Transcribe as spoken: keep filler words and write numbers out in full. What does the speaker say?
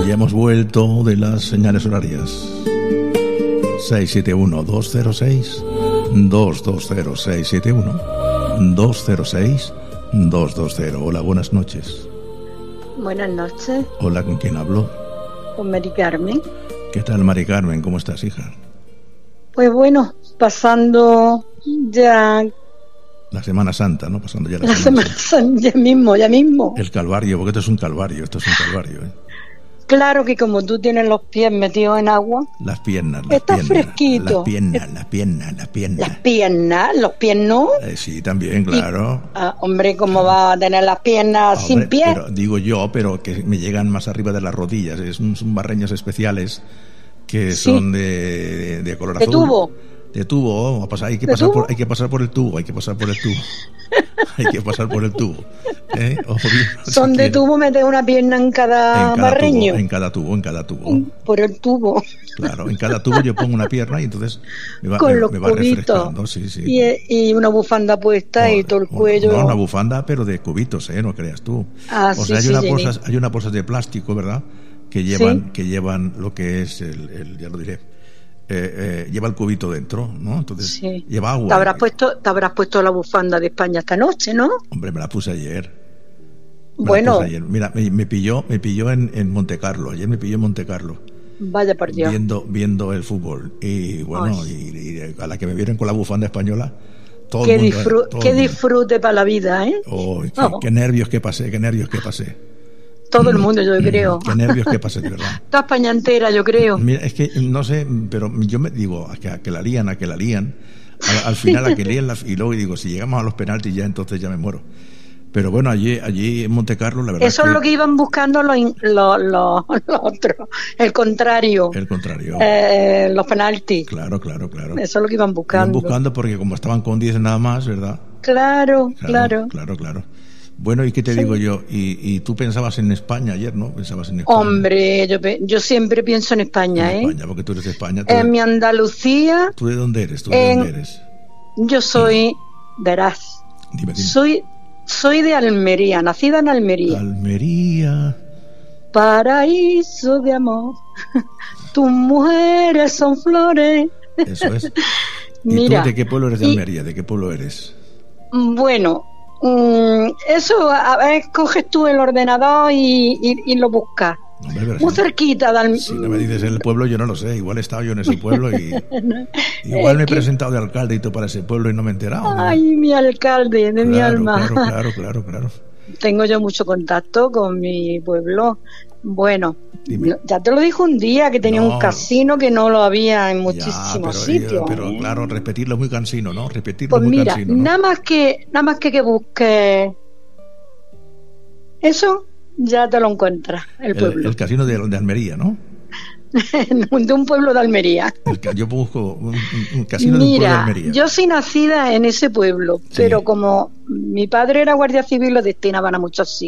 ya hemos vuelto de las señales horarias. seis siete uno, dos cero seis, dos dos cero. seis siete uno, dos cero seis, dos dos cero. Hola, buenas noches. Buenas noches. Hola, ¿con quién hablo? Con Mari Carmen. ¿Qué tal, Mari Carmen? ¿Cómo estás, hija? Pues bueno, pasando ya... La Semana Santa, ¿no? Pasando ya la, la Semana, Semana Santa. Ya mismo, ya mismo. El Calvario, porque esto es un calvario, esto es un calvario, ¿eh? Claro que como tú tienes los pies metidos en agua... Las piernas, las está piernas. Fresquito. Las piernas, las piernas, las piernas. Las piernas, los pies no. Eh, sí, también, claro. Y, ah, hombre, ¿cómo va a tener las piernas hombre, sin pies? Pero, digo yo, pero que me llegan más arriba de las rodillas. Es un, son barreños especiales que sí. son de, de, de color ¿De azul. tubo? De tubo, oh, hay que pasar por, hay que pasar por el tubo, hay que pasar por el tubo. Hay que pasar por el tubo. ¿Eh? Obvio, son si de tubo, meter una pierna en cada, en cada barreño. Tubo, en cada tubo, en cada tubo. Por el tubo. Claro, en cada tubo yo pongo una pierna y entonces me va, Con me, los me va refrescando. Sí, sí. Y, y una bufanda puesta no, y todo el cuello. No, una bufanda, pero de cubitos, ¿eh? No creas tú. Ah, o sí, sea, hay, sí, una sí, bolsa, sí. hay unas bolsas de plástico, ¿verdad? Que llevan, ¿Sí? que llevan lo que es el, el ya lo diré. Eh, eh, lleva el cubito dentro, ¿no? Entonces sí. lleva agua. Te habrás puesto, te habrás puesto la bufanda de España esta noche, ¿no? Hombre, me la puse ayer. Me bueno. Puse ayer. Mira, me, me pilló, me pilló en, en Monte Carlo. Ayer me pilló en Monte Carlo. Vaya por Dios. Viendo, viendo el fútbol. Y bueno, y, y a la que me vieron con la bufanda española, todo qué, el mundo, disfrute, todo qué el mundo. disfrute para la vida, ¿eh? Oh, qué, oh. qué nervios que pasé, qué nervios que pasé. Todo el mundo, yo creo. Qué nervios que pasé, de verdad. Toda España entera, yo creo. Mira, es que no sé, pero yo me digo, a que, a que la lían, a que la lían. Al, al final, a que lían la, y luego digo, si llegamos a los penaltis ya, entonces ya me muero. Pero bueno, allí, allí en Monte Carlo, la verdad. Eso es, que es lo que iban buscando los lo, lo, lo otros. El contrario. El contrario. Eh, los penaltis. Claro, claro, claro. Eso es lo que iban buscando. Iban buscando porque como estaban con diez nada más, ¿verdad? Claro, claro. Claro, claro, claro. Bueno, ¿y qué te sí. digo yo? Y, y tú pensabas en España ayer, ¿no? Pensabas en España. Hombre, yo, yo siempre pienso en España, en ¿eh? España, porque tú eres de España. Tú en eres... mi Andalucía. ¿Tú de dónde eres? ¿Tú de en... dónde eres? Yo soy, verás, dime, dime. soy, soy de Almería, nacida en Almería. Almería. Paraíso de amor, tus mujeres son flores. Eso es. ¿Y Mira, tú de qué pueblo eres de Almería? Y... ¿De qué pueblo eres? Bueno, um, eso a ver, coges tú el ordenador y, y, y lo buscas. Hombre, muy cerquita de Almería. Si no me dices el pueblo, yo no lo sé. Igual he estado yo en ese pueblo y no, igual me he que... presentado de alcalde y todo para ese pueblo y no me he enterado. Ay, ¿no? Mi alcalde, de claro, mi alma. Claro, claro, claro, claro. Tengo yo mucho contacto con mi pueblo. Bueno, Dime. Ya te lo dije un día que tenía no, un casino que no lo había en muchísimos ya, pero, sitios. Pero ¿eh? claro, repetirlo es muy cansino, ¿no? Repetirlo pues es muy mira, cansino, ¿no? nada más que nada más que que busques eso, ya te lo encuentras, el pueblo. El, el casino de, de Almería, ¿no? De un pueblo de Almería. El, yo busco un, un casino Mira, de un pueblo de Almería. Yo soy nacida en ese pueblo, sí. pero como mi padre era guardia civil, lo destinaban a muchos sitios.